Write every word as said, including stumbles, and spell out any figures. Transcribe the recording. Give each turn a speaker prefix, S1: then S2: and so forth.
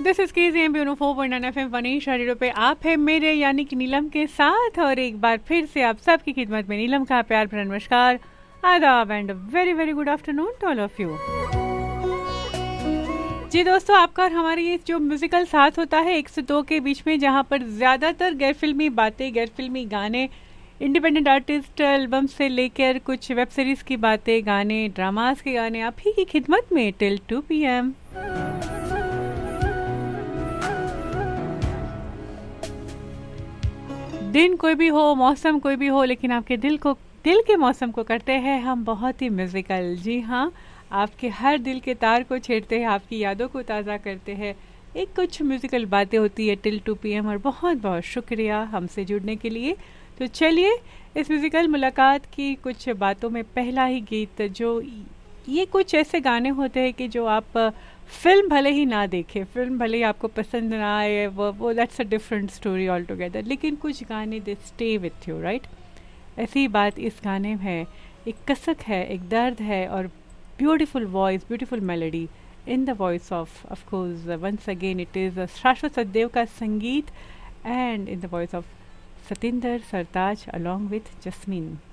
S1: This is के ज़ेम पे four point nine F M Vanisha radio पे आप है मेरे यानी कि नीलम के साथ, और एक बार फिर से आप सबकी खिदमत में नीलम का प्यार भरा नमस्कार, आदाब and very very good afternoon to all of you. जी दोस्तों, आपका और हमारी ये जो म्यूजिकल साथ होता है एक से दो के बीच में, जहाँ पर ज़्यादातर गैर फिल्मी बातें, गैर फिल्मी गाने, इंडिपेंडेंट आर्टिस्ट एल्बम से लेकर कुछ वेब सीरीज़ की बातें, गाने, ड्रामास के गाने आप ही की खिदमत में टिल टू पी एम। दिन कोई भी हो, मौसम कोई भी हो, लेकिन आपके दिल को, दिल के मौसम को करते हैं हम बहुत ही म्यूजिकल। जी हाँ, आपके हर दिल के तार को छेड़ते हैं, आपकी यादों को ताज़ा करते हैं। एक कुछ म्यूजिकल बातें होती है टिल टू पी एम, और बहुत बहुत शुक्रिया हमसे जुड़ने के लिए। तो चलिए इस म्यूजिकल मुलाकात की कुछ बातों में पहला ही गीत, जो ये कुछ ऐसे गाने होते हैं कि जो आप फिल्म भले ही ना देखें, फिल्म भले ही आपको पसंद ना आए, वो वो that's a different story all together, लेकिन कुछ गाने they stay with you, right. ऐसी बात इस गाने में है, एक कसक है, एक दर्द है, और beautiful voice, beautiful melody in the voice of of course once again it is शाश्वत सचदेव का संगीत, and in the voice of Satinder Sartaj along with jasmine.